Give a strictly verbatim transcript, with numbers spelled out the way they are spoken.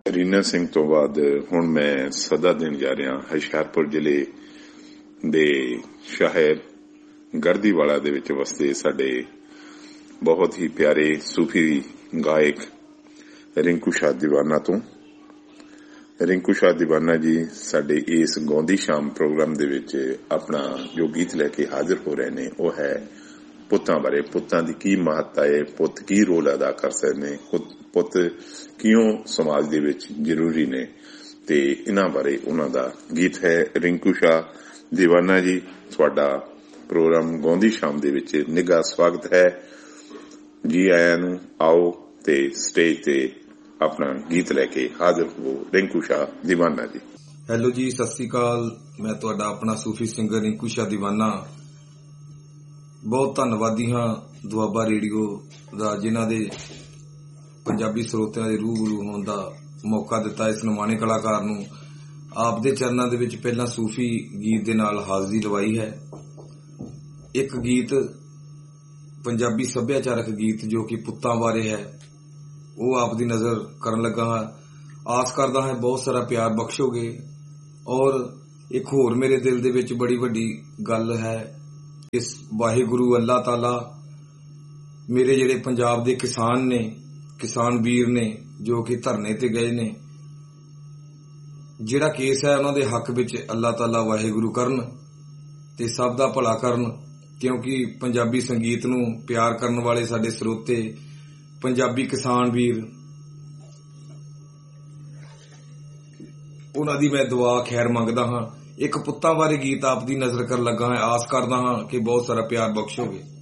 ਰੀਨਾ ਸਿੰਘ ਤੋਂ ਬਾਅਦ ਹੁਣ ਮੈਂ ਸਦਾ ਦੇਣ ਜਾ ਰਿਹਾ ਹੁਸ਼ਿਆਰਪੁਰ ਜ਼ਿਲ੍ਹੇ ਦੇ ਸ਼ਹਿਰ ਗੜਦੀਵਾਲਾ ਦੇ ਵਿੱਚ ਵਸਦੇ ਸਾਡੇ ਬਹੁਤ ਹੀ ਪਿਆਰੇ ਸੂਫੀ ਗਾਇਕ ਰਿੰਕੂ ਸ਼ਾਹ ਦੀਵਾਨਾ ਤੋਂ। ਰਿੰਕੂ ਸ਼ਾਹ ਦੀਵਾਨਾ ਜੀ ਸਾਡੇ ਇਸ ਗਾਉਂਦੀ ਸ਼ਾਮ ਪ੍ਰੋਗਰਾਮ ਦੇ ਵਿੱਚ ਆਪਣਾ ਜੋ ਗੀਤ ਲੈ ਕੇ ਹਾਜ਼ਰ ਹੋ ਰਹੇ ਨੇ ਉਹ ਹੈ ਪੁੱਤਾਂ ਬਾਰੇ। ਪੁੱਤਾਂ ਦੀ ਕੀ ਮਹੱਤਤਾ ਹੈ, ਪੁੱਤ ਕੀ ਰੋਲ ਅਦਾ ਕਰ ਸਕਦੇ ਨੇ, ਪੁੱਤ ਕਿਉਂ ਸਮਾਜ ਦੇ ਵਿੱਚ ਜ਼ਰੂਰੀ ਨੇ, ਤੇ ਇਹਨਾਂ ਬਾਰੇ ਉਹਨਾਂ ਦਾ ਗੀਤ ਹੈ। ਰਿੰਕੂ ਸ਼ਾਹ ਦੀਵਾਨਾ ਜੀ, ਤੁਹਾਡਾ ਪ੍ਰੋਗਰਾਮ ਗਾਉਂਦੀ ਸ਼ਾਮ ਦੇ ਵਿੱਚ ਨਿੱਘਾ ਸਵਾਗਤ ਹੈ। ਜੀ ਆਇਆਂ ਨੂੰ। ਆਓ ਤੇ ਸਟੇਜ ਤੇ ਆਪਣਾ ਗੀਤ ਲੈ ਕੇ ਹਾਜ਼ਰ ਹੋ ਰਿੰਕੂ ਸ਼ਾਹ ਦੀਵਾਨਾ ਜੀ। ਹੈਲੋ ਜੀ, ਸਤਿ ਸ੍ਰੀ ਅਕਾਲ। ਮੈਂ ਤੁਹਾਡਾ ਆਪਣਾ ਸੂਫੀ ਸਿੰਗਰ ਰਿੰਕੂ ਸ਼ਾਹ ਦੀਵਾਨਾ। ਬਹੁਤ ਧੰਨਵਾਦੀ ਹਾਂ ਦੁਆਬਾ ਰੇਡੀਓ ਦਾ, ਜਿਨ੍ਹਾਂ ਦੇ ਪੰਜਾਬੀ ਸਰੋਤਿਆਂ ਦੇ ਰੂਬਰੂ ਹੋਣ ਦਾ ਮੌਕਾ ਦਿੱਤਾ। ਇਸ ਨਿਮਾਣੇ ਕਲਾਕਾਰ ਨੂੰ ਆਪ ਦੇ ਚਰਨਾਂ ਦੇ ਵਿੱਚ ਪਹਿਲਾਂ ਸੂਫੀ ਗੀਤ ਦੇ ਨਾਲ ਹਾਜ਼ਰੀ ਲਵਾਈ ਹੈ। ਇੱਕ ਗੀਤ ਪੰਜਾਬੀ ਸੱਭਿਆਚਾਰਕ ਗੀਤ ਜੋ ਕਿ ਪੁੱਤਾਂ ਬਾਰੇ ਹੈ, ਉਹ ਆਪ ਦੀ ਨਜ਼ਰ ਕਰਨ ਲੱਗਾ ਹਾਂ। ਆਸ ਕਰਦਾ ਹਾਂ ਬਹੁਤ ਸਾਰਾ ਪਿਆਰ ਬਖਸ਼ੋਗੇ। ਔਰ ਇੱਕ ਹੋਰ ਮੇਰੇ ਦਿਲ ਦੇ ਵਿੱਚ ਬੜੀ ਵੱਡੀ ਗੱਲ ਹੈ, ਇਸ ਵਾਹਿਗੁਰੂ ਅੱਲਾਹ ਤਾਲਾ ਮੇਰੇ ਜਿਹੜੇ ਪੰਜਾਬ ਦੇ ਕਿਸਾਨ ਨੇ, ਕਿਸਾਨ ਵੀਰ ਨੇ ਜੋ ਕਿ ਧਰਨੇ ਤੇ ਗਏ ਨੇ, ਜਿਹੜਾ ਕੇਸ ਹੈ ਉਹਨਾਂ ਦੇ ਹੱਕ ਵਿੱਚ ਅੱਲਾਹ ਤਾਲਾ ਵਾਹਿਗੁਰੂ ਕਰਨ ਤੇ ਸਭ ਦਾ ਭਲਾ ਕਰਨ। ਕਿਉਂਕਿ ਪੰਜਾਬੀ ਸੰਗੀਤ ਨੂੰ ਪਿਆਰ ਕਰਨ ਵਾਲੇ ਸਾਡੇ ਸਰੋਤੇ, ਪੰਜਾਬੀ ਕਿਸਾਨ ਵੀਰ, ਉਹਨਾਂ ਦੀ ਮੈਂ ਦੁਆ ਖੈਰ ਮੰਗਦਾ ਹਾਂ। ਇੱਕ ਪੁੱਤਾਂ ਬਾਰੇ ਗੀਤ ਆਪ ਦੀ ਨਜ਼ਰ ਕਰਨ ਲੱਗਾ ਹਾਂ। ਆਸ ਕਰਦਾ ਹਾਂ ਕਿ ਬਹੁਤ ਸਾਰਾ ਪਿਆਰ ਬਖਸ਼ੋਗੇ।